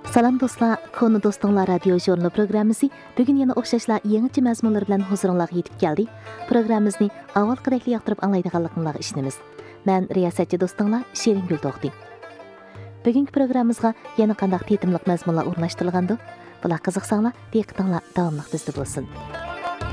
Salam dostlar, Konu Dostlar Radio jurnali programmasi bugun yana o'xshashlar yangicha mazmunlar bilan huzuringizga yetib keldi. Programmamizni avvalgidek yoqtirib anglaydiganligingizga ishonamiz. Men riyosatchi do'stinglar Sheringul To'xti. Bugungi programmamizga yana qanday tetimliq mazmunlar o'rnashtirilgandi? Bular qiziqsanglar, diqqatinglar davomli bizda bo'lsin.